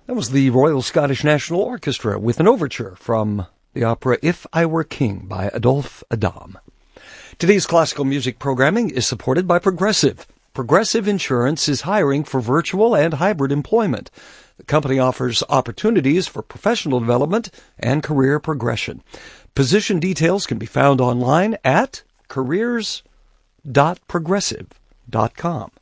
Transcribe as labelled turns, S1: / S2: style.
S1: That was the Royal Scottish National Orchestra with an overture from the opera If I Were King by Adolphe Adam. Today's classical music programming is supported by Progressive. Progressive Insurance is hiring for virtual and hybrid employment. The company offers opportunities for professional development and career progression. Position details can be found online at careers.progressive.com.